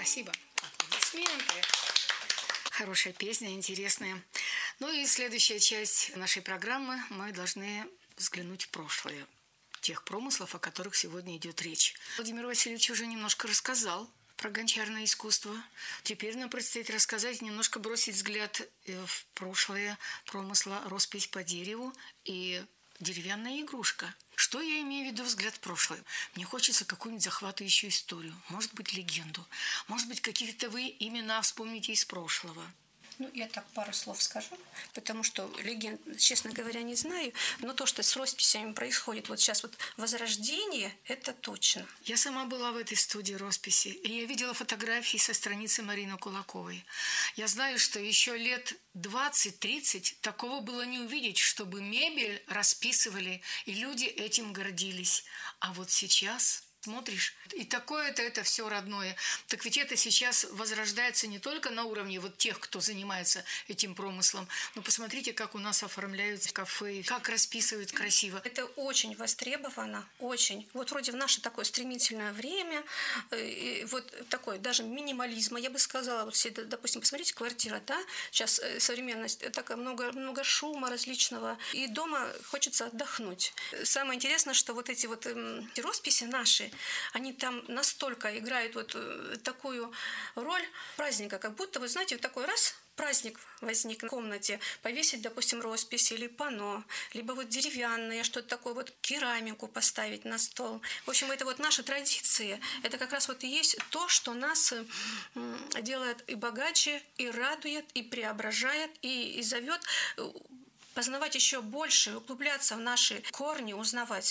Спасибо. Аплодисменты. Хорошая песня, интересная. Ну и следующая часть нашей программы. Мы должны взглянуть в прошлое тех промыслов, о которых сегодня идет речь. Владимир Васильевич уже немножко рассказал про гончарное искусство. Теперь нам предстоит рассказать, немножко бросить взгляд в прошлое промысла роспись по дереву и деревянная игрушка. Что я имею в виду взгляд в прошлое? Мне хочется какую-нибудь захватывающую историю, может быть, легенду, может быть, какие-то вы имена вспомните из прошлого. Ну, я так пару слов скажу, потому что легенд, честно говоря, не знаю, но то, что с росписями происходит вот сейчас вот возрождение, это точно. Я сама была в этой студии росписи, и я видела фотографии со страницы Марины Кулаковой. Я знаю, что еще лет 20-30 такого было не увидеть, чтобы мебель расписывали, и люди этим гордились. А вот сейчас... Смотришь, и такое-то это все родное. Так ведь это сейчас возрождается не только на уровне вот тех, кто занимается этим промыслом, но посмотрите, как у нас оформляются кафе, как расписывают красиво. Это очень востребовано, очень. Вот вроде в наше такое стремительное время, вот такой даже минимализма, я бы сказала, вот все, допустим, посмотрите, квартира, да, сейчас современность, так много шума различного, и дома хочется отдохнуть. Самое интересное, что вот эти вот росписи наши, они там настолько играют вот такую роль праздника, как будто, вы знаете, вот такой раз праздник возник в комнате, повесить, допустим, роспись или панно, либо вот деревянное, что-то такое, вот керамику поставить на стол. В общем, это вот наши традиции. Это как раз вот и есть то, что нас делает и богаче, и радует, и преображает, и зовет познавать еще больше, углубляться в наши корни, узнавать.